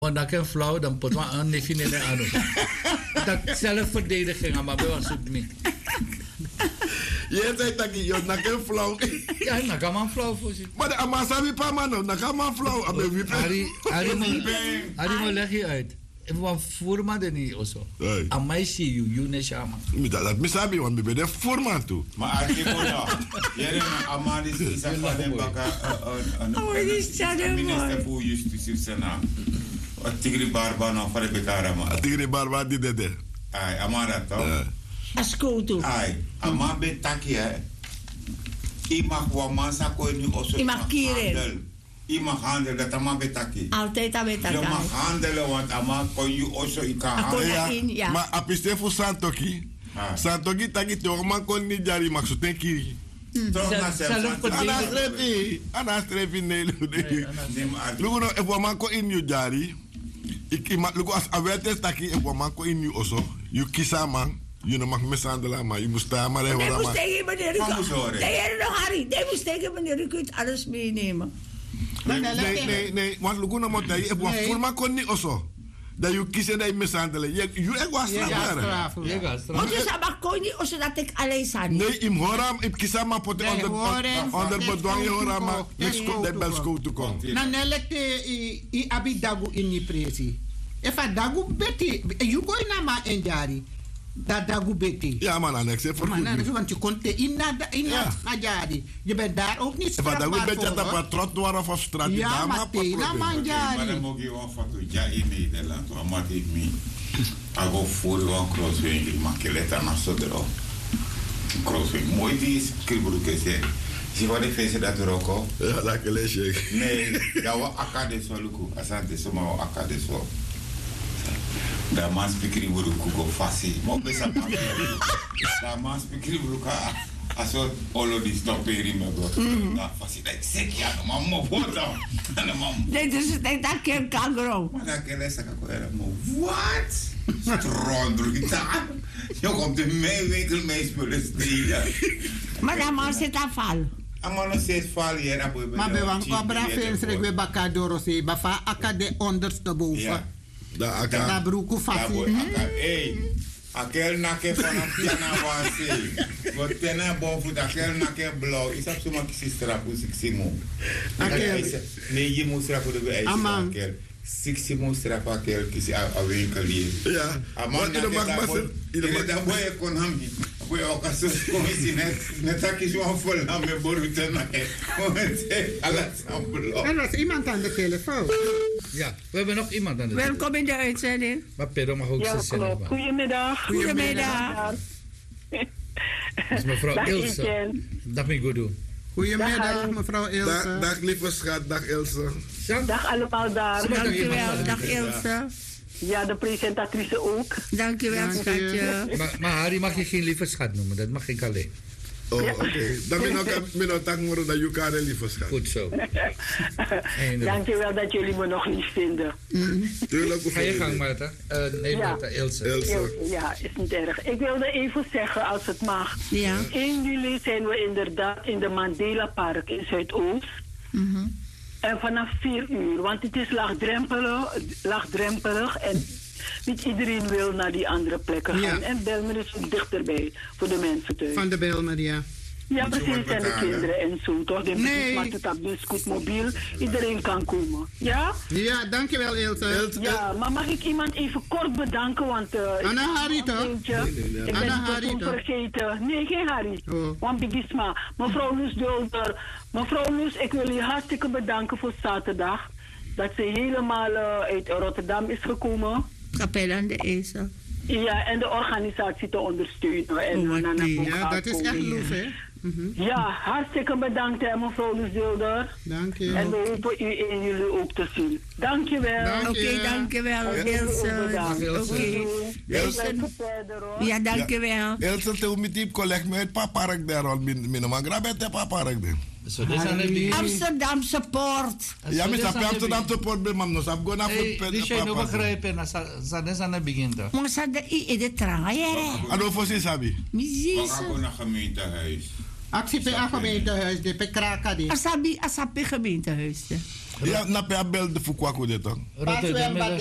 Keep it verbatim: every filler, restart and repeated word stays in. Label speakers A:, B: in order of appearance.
A: Want dan kan flauw, dan pot maar een neefje in de anu. Dat zelfverdediging, maar bij ons zoekt niet.
B: Je zei dat je na kan flauw.
A: Ja, dan kan man flauw voor zich.
B: Maar de amasabi pa man, dan kan man flauw.
A: Ari, Ari, Ari, maar leg je uit. Wat voorman er niet of zo. Amai zie je, je ne shama.
B: Dat misabi, want we ben voorman toe.
C: Maar Ari, ja, jij Amadi is een van de bakken. Een minister voor justitie Sena. Tigri Barba no fare bekara ma.
B: Tigri Barba di dede.
C: Ai, amara to.
D: Ascolto.
C: Ai, ama betaki hè. I mag wa masa ko ni oso.
D: I mag kieren.
C: I mag handelen, dat ama betaki.
D: Altijd aan betaki.
C: Je mag handelen, want ama ko you oso i kan
D: handelen. Ja.
B: Maar apiste fu santoki. Santoki taki to ma ko ni jari mag so ten kiri. Anas trepi, anas trepi nelu. Lugu no e man ko in you jari. Ik iemand lugu as awete staki e man ko in you oso. You kisa man, you no mag mishandelen maar je moest daar maar even.
D: Nee, moest tegen meneer Rico. Nee, nog Harry. Nee, moest tegen meneer Rico alles meenemen.
B: Nee, nee, nee, nee, want lugu no mo dai e voor man ko ni oso. Dat je kiest en dat je mishandelen. Je je was strafbaar.
D: Je gaat strafbaar. Want je zou maar koning of zodat ik alleen zou.
B: Nee, ik hoor hem. Ik kies hem maar poten onder onder bedwang. Je hoor hem maar met belsko te komen.
E: Na nelekte i abidagu in je presi. Efa dagu beti. You go in ama enjari. Dat dagu beti.
B: Ja man, Alex.
E: Maar nou, want je kon te in na in na jari. Je bent daar ook niet strafbaar voor.
B: Efa dagu beti dat op trottoir of straat.
E: Ja, maar tena manjari.
C: Maar dan moet je wel van toe ja in Nederland. Want maar ik me. Ago voor een crossweg. Ik maak je letter naar zo erop. Crossweg. Mooi die is kriebroeken zeg. Zie wat ik vind dat er ook al.
B: Ja, dat kan lezen.
C: Nee, dat was akade zo luku. Asante zomaar akade zo. Da man speaker in Buruku go fasi. Mo besa pa. Da man speaker in Buruku aso all of this stop here me go. Da fasi like sekia no mammo foto. Na mammo.
D: Nee, dus ik dat keer kangro.
C: Maar dat keer lesa ka ko era mo. What? Strong drugita. Jo komt de mee winkel mee spullen stelen.
D: Maar dan man zit afval.
C: Amano zit val hier aan boven.
E: Maar we waren qua brave films we bakadoro se bafa akade ondersteboven.
B: Da aka.
E: Da bruku fasi.
C: Hey, akel nake vanaf tena wasi. Wat tena boven da akel nake blauw. Is op zomaar kisi strapu siksimo. Akel. Nee, je moet strapu de ijs. Akel. Siksimo strapu akel kisi awinkelier.
B: Ja.
C: Aman na mag basen. Ile da boye kon hambi. Boye okaso komisi net net akis wan vol na me borute na. Komente ala samblo.
E: En als iemand aan de telefoon.
A: Ja, we hebben nog iemand aan de
D: telefoon. Welkom in de uitzending.
A: Maar Pedro mag ook
F: ja,
A: zelf.
F: Goedemiddag.
D: Goedemiddag.
A: Dat is mevrouw dag Ilse. Dag mijn goedoe.
E: Goedemiddag mevrouw Ilse.
B: Dag, dag lieve schat, dag Ilse.
F: Dag allemaal daar.
D: Dankjewel, dag Ilse.
F: Ja, de presentatrice ook.
D: Dankjewel, Dank schatje.
A: Maar, maar Harry mag je geen lieve schat noemen, dat mag ik alleen.
B: Oh, oké. Okay. Dan ben ik ook morgen dat je elkaar lief schat.
A: Goed zo.
F: Dankjewel dat jullie me nog lief vinden.
B: Mm. Tuurlijk.
A: Ga je gang, Marta. Uh, nee,
F: ja.
A: Marta, Ilse.
B: Ilse.
F: Ilse. Ja, is niet erg. Ik wilde even zeggen, als het mag.
D: Ja.
F: één juli zijn we inderdaad in de Mandela Park in Zuidoost.
D: Mm-hmm.
F: En vanaf vier uur, want het is laagdrempelig, laagdrempelig en niet iedereen wil naar die andere plekken gaan. Ja. En Belmer is ook dichterbij voor de mensen thuis.
E: Van de Belmer, ja.
F: Ja, precies, en de kinderen en zo, toch? De nee. maakt het op de scootmobiel. Iedereen kan komen. Ja?
E: Ja, dankjewel Ilse.
F: Ja, maar mag ik iemand even kort bedanken, want... Uh,
E: Anna Harry, toch?
F: Nee, nee, nee. Ik ben het toen vergeten. Nee, geen Harry. Oh. Want Bigisma. Mevrouw Loes Dulder. Mevrouw Loes, ik wil je hartstikke bedanken voor zaterdag. Dat ze helemaal uh, uit Rotterdam is gekomen.
D: Kapel aan de Ezel.
F: Ja, en de organisatie te ondersteunen. En
D: oh,
F: naar naar
E: ja, dat is echt lief, hè?
F: Mm-hmm. Ja, hartstikke bedankt, hè, mevrouw Loes Dulder.
E: Dank je.
F: En we hopen u en jullie ook te zien. Dank je wel.
D: Oké, okay, dank je wel, Ilse. Oké. Ja, dank je wel.
B: Ilse, te met die collega met papark daar al binnen, maar grabet papark daar.
D: Amsterdam support.
B: Ja, maar dat Amsterdam support bij man, dus ik ga naar voet.
A: Die zijn nog begrijpen, dat is aan het begin.
D: Maar ze hadden in de traaien.
B: En hoe voor ze sabi?
C: We gaan naar gemeentehuis.
E: Actie bij een gemeentehuis, de Pekraka die.
D: Asabi, asabi gemeentehuis.
B: Ja, na pe bel de Fukwako de toch?
A: Rotterdam.